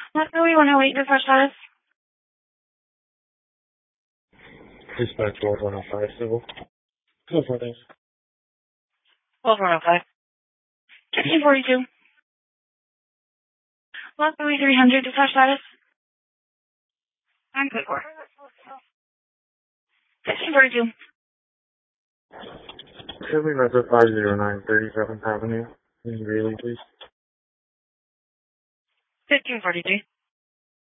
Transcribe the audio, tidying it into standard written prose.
What do we want to wait for status? Dispatch 105 civil. Go for things. 105. 1542. Lot 300, dispatch status. I'm good for 1542. Chevy Metro 509 37th Avenue in Greeley, please. 1543.